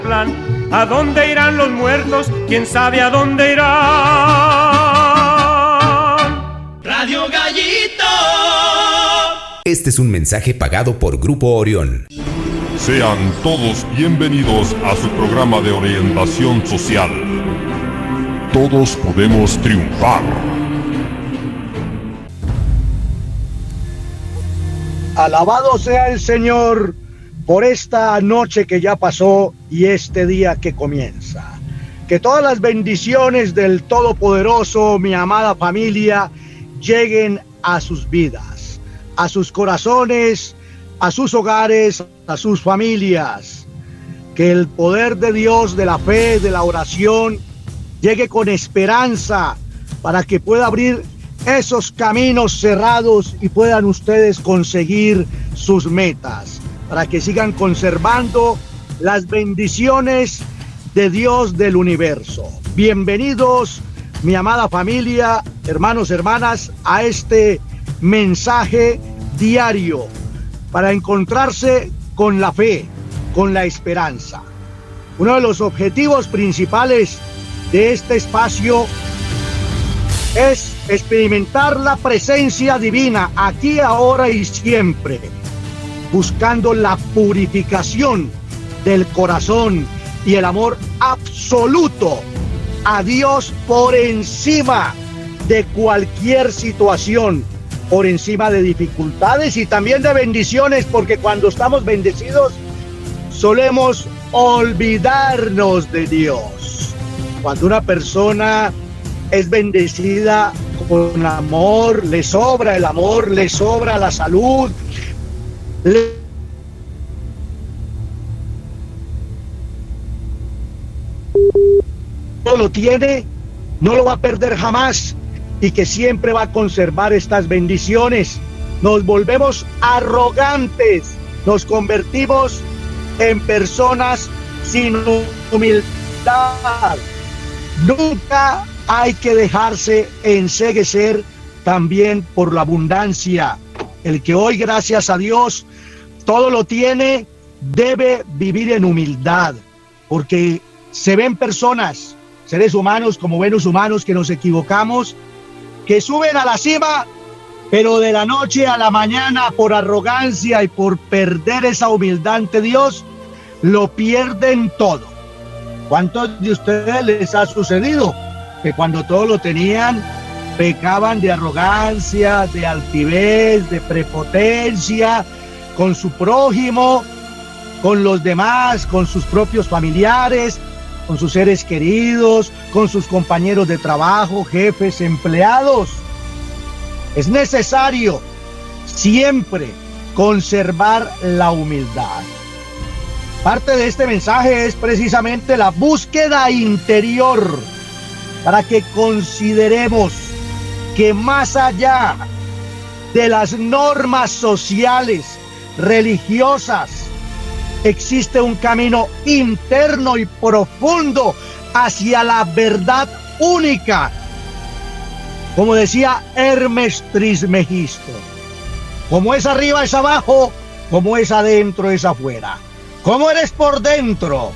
plan. ¿A dónde irán los muertos? ¿Quién sabe a dónde irán? Radio Gallito. Este es un mensaje pagado por Grupo Orión. Sean todos bienvenidos a su programa de orientación social. Todos podemos triunfar. Alabado sea el Señor por esta noche que ya pasó y este día que comienza. Que todas las bendiciones del Todopoderoso, mi amada familia, lleguen a sus vidas, a sus corazones, a sus hogares, a sus familias. Que el poder de Dios, de la fe, de la oración, llegue con esperanza para que pueda abrir esos caminos cerrados y puedan ustedes conseguir sus metas, para que sigan conservando las bendiciones de Dios del universo. Bienvenidos, mi amada familia, hermanos, hermanas, a este mensaje diario para encontrarse con la fe, con la esperanza. Uno de los objetivos principales de este espacio es experimentar la presencia divina aquí, ahora y siempre, buscando la purificación del corazón y el amor absoluto a Dios por encima de cualquier situación, por encima de dificultades y también de bendiciones, porque cuando estamos bendecidos solemos olvidarnos de Dios. Cuando una persona es bendecida con amor, le sobra el amor, le sobra la salud, no lo tiene, no lo va a perder jamás y que siempre va a conservar estas bendiciones. Nos volvemos arrogantes, nos convertimos en personas sin humildad. Nunca hay que dejarse enceguecer también por la abundancia. El que hoy, gracias a Dios, todo lo tiene, debe vivir en humildad, porque se ven personas, seres humanos como buenos humanos, que nos equivocamos, que suben a la cima, pero de la noche a la mañana, por arrogancia y por perder esa humildad ante Dios, lo pierden todo. ¿Cuántos de ustedes les ha sucedido que cuando todo lo tenían, pecaban de arrogancia, de altivez, de prepotencia con su prójimo, con los demás, con sus propios familiares, con sus seres queridos, con sus compañeros de trabajo, jefes, empleados? Es necesario siempre conservar la humildad. Parte de este mensaje es precisamente la búsqueda interior, para que consideremos que más allá de las normas sociales, religiosas, existe un camino interno y profundo hacia la verdad única. Como decía Hermes Trismegisto, como es arriba es abajo, como es adentro es afuera. ¿Cómo eres por dentro?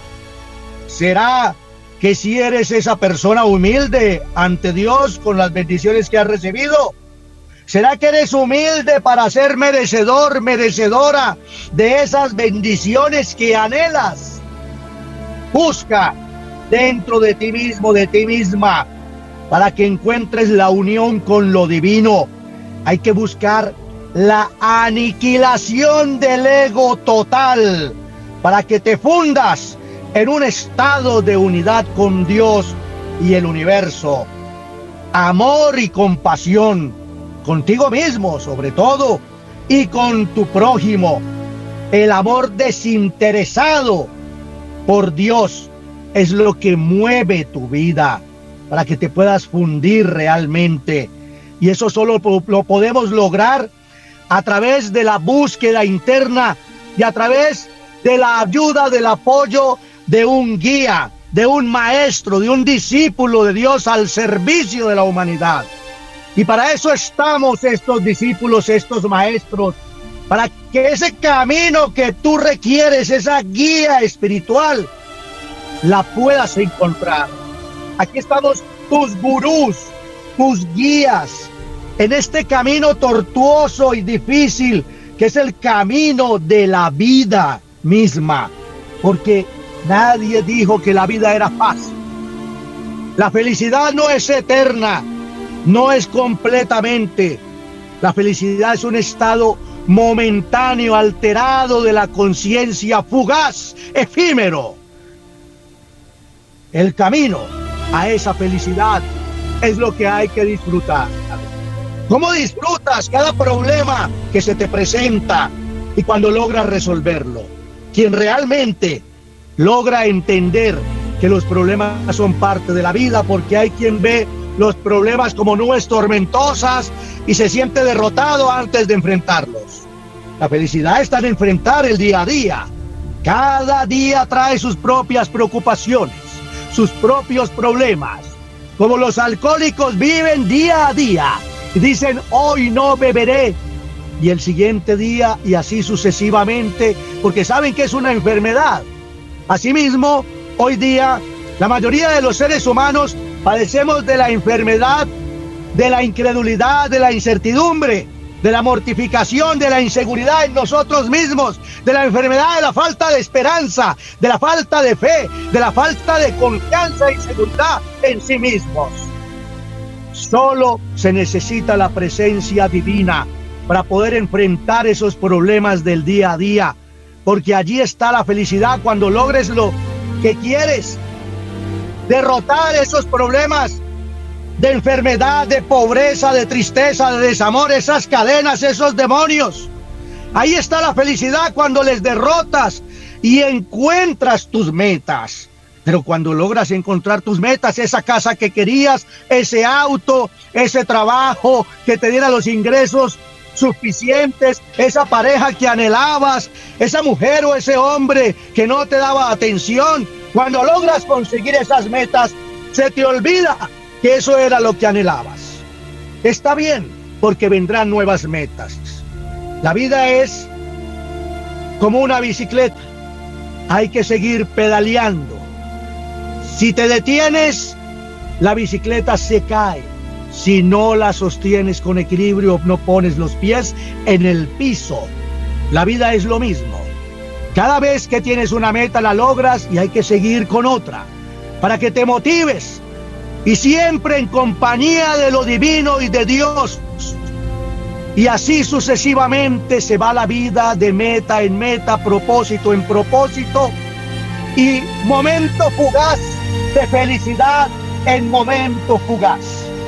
¿Será que si eres esa persona humilde ante Dios con las bendiciones que has recibido? ¿Será que eres humilde para ser merecedor, merecedora de esas bendiciones que anhelas? Busca dentro de ti mismo, de ti misma, para que encuentres la unión con lo divino. Hay que buscar la aniquilación del ego total, para que te fundas en un estado de unidad con Dios y el universo. Amor y compasión contigo mismo, sobre todo, y con tu prójimo. El amor desinteresado por Dios es lo que mueve tu vida, para que te puedas fundir realmente. Y eso solo lo podemos lograr a través de la búsqueda interna y a través de la ayuda, del apoyo de un guía, de un maestro, de un discípulo de Dios al servicio de la humanidad. Y para eso estamos estos discípulos, estos maestros, para que ese camino que tú requieres, esa guía espiritual, la puedas encontrar. Aquí estamos tus gurús, tus guías, en este camino tortuoso y difícil, que es el camino de la vida misma, porque nadie dijo que la vida era fácil. La felicidad no es eterna, no es completamente. La felicidad es un estado momentáneo, alterado de la conciencia, fugaz, efímero. El camino a esa felicidad es lo que hay que disfrutar. ¿Cómo disfrutas cada problema que se te presenta y cuando logras resolverlo? Quien realmente logra entender que los problemas son parte de la vida, porque hay quien ve los problemas como nubes tormentosas y se siente derrotado antes de enfrentarlos. La felicidad está en enfrentar el día a día. Cada día trae sus propias preocupaciones, sus propios problemas. Como los alcohólicos viven día a día y dicen, hoy no beberé, y el siguiente día, y así sucesivamente, porque saben que es una enfermedad. Asimismo, hoy día, la mayoría de los seres humanos padecemos de la enfermedad, de la incredulidad, de la incertidumbre, de la mortificación, de la inseguridad en nosotros mismos, de la enfermedad de la falta de esperanza, de la falta de fe, de la falta de confianza y seguridad en sí mismos. Solo se necesita la presencia divina para poder enfrentar esos problemas del día a día, porque allí está la felicidad cuando logres lo que quieres, derrotar esos problemas de enfermedad, de pobreza, de tristeza, de desamor, esas cadenas, esos demonios. Ahí está la felicidad cuando les derrotas y encuentras tus metas. Pero cuando logras encontrar tus metas, esa casa que querías, ese auto, ese trabajo que te diera los ingresos suficientes, esa pareja que anhelabas, esa mujer o ese hombre que no te daba atención, cuando logras conseguir esas metas, se te olvida que eso era lo que anhelabas. Está bien, porque vendrán nuevas metas. La vida es como una bicicleta. Hay que seguir pedaleando. Si te detienes, la bicicleta se cae. Si no la sostienes con equilibrio, no pones los pies en el piso. La vida es lo mismo. Cada vez que tienes una meta, la logras y hay que seguir con otra, para que te motives. Y siempre en compañía de lo divino y de Dios. Y así sucesivamente se va la vida de meta en meta, propósito en propósito. Y momento fugaz de felicidad en momento fugaz.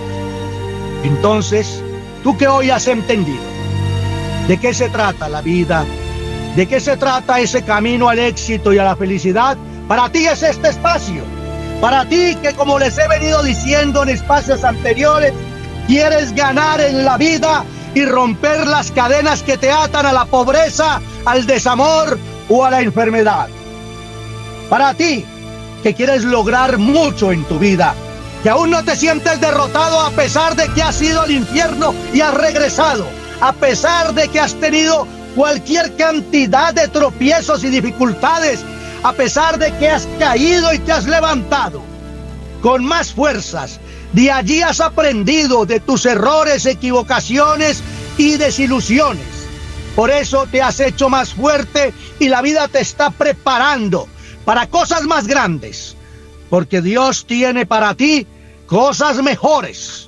Entonces, tú que hoy has entendido de qué se trata la vida, de qué se trata ese camino al éxito y a la felicidad, para ti es este espacio. Para ti que, como les he venido diciendo en espacios anteriores, quieres ganar en la vida y romper las cadenas que te atan a la pobreza, al desamor o a la enfermedad. Para ti que quieres lograr mucho en tu vida, que aún no te sientes derrotado a pesar de que has ido al infierno y has regresado, a pesar de que has tenido cualquier cantidad de tropiezos y dificultades, a pesar de que has caído y te has levantado con más fuerzas. De allí has aprendido de tus errores, equivocaciones y desilusiones. Por eso te has hecho más fuerte y la vida te está preparando para cosas más grandes, porque Dios tiene para ti cosas mejores.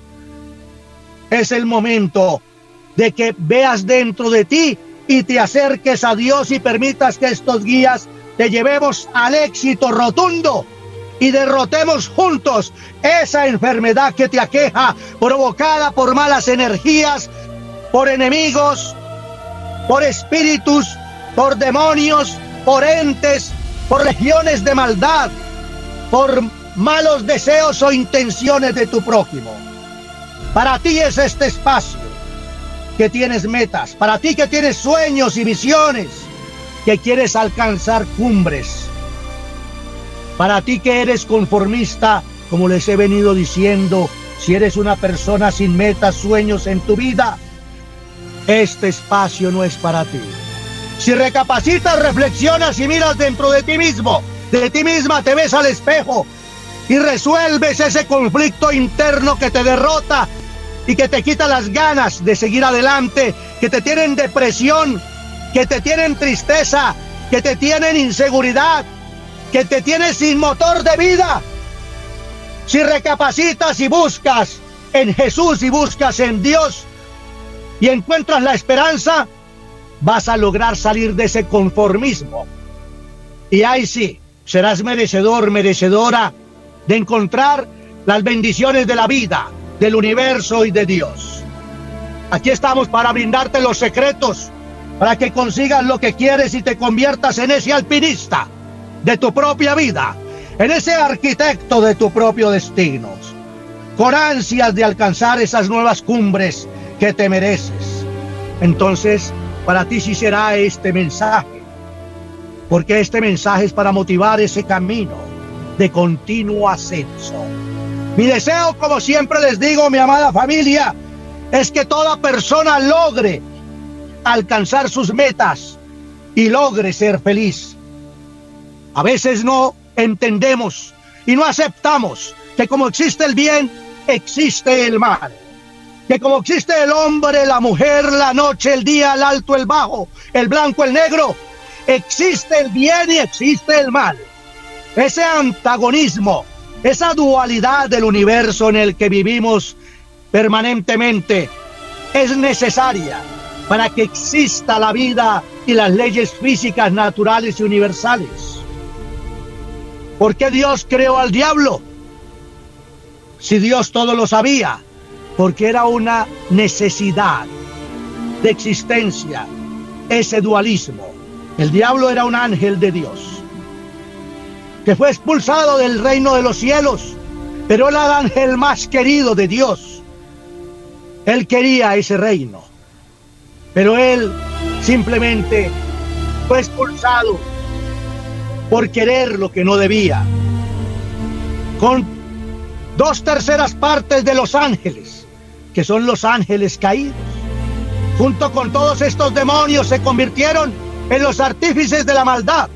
Es el momento de que veas dentro de ti y te acerques a Dios y permitas que estos guías te llevemos al éxito rotundo y derrotemos juntos esa enfermedad que te aqueja, provocada por malas energías, por enemigos, por espíritus, por demonios, por entes, por legiones de maldad, por malos deseos o intenciones de tu prójimo. Para ti es este espacio, que tienes metas, para ti que tienes sueños y visiones, que quieres alcanzar cumbres, para ti que eres conformista, como les he venido diciendo, si eres una persona sin metas, sueños en tu vida, este espacio no es para ti. Si recapacitas, reflexionas y miras dentro de ti mismo, de ti misma, te ves al espejo y resuelves ese conflicto interno que te derrota y que te quita las ganas de seguir adelante, que te tienen depresión, que te tienen tristeza, que te tienen inseguridad, que te tienen sin motor de vida. Si recapacitas y buscas en Jesús y buscas en Dios y encuentras la esperanza, vas a lograr salir de ese conformismo. Y ahí sí, serás merecedor, merecedora de encontrar las bendiciones de la vida, del universo y de Dios. Aquí estamos para brindarte los secretos, para que consigas lo que quieres y te conviertas en ese alpinista de tu propia vida, en ese arquitecto de tu propio destino, con ansias de alcanzar esas nuevas cumbres que te mereces. Entonces, para ti sí será este mensaje, porque este mensaje es para motivar ese camino de continuo ascenso. Mi deseo, como siempre les digo, mi amada familia, es que toda persona logre alcanzar sus metas y logre ser feliz. A veces no entendemos y no aceptamos que como existe el bien, existe el mal. Que como existe el hombre, la mujer, la noche, el día, el alto, el bajo, el blanco, el negro, existe el bien y existe el mal. Ese antagonismo, esa dualidad del universo en el que vivimos permanentemente es necesaria para que exista la vida y las leyes físicas naturales y universales. ¿Por qué Dios creó al diablo? Si Dios todo lo sabía, porque era una necesidad de existencia, ese dualismo. El diablo era un ángel de Dios, que fue expulsado del reino de los cielos, pero era el ángel más querido de Dios. Él quería ese reino, pero él simplemente fue expulsado por querer lo que no debía. Con 2/3 partes de los ángeles, que son los ángeles caídos, junto con todos estos demonios, se convirtieron en los artífices de la maldad.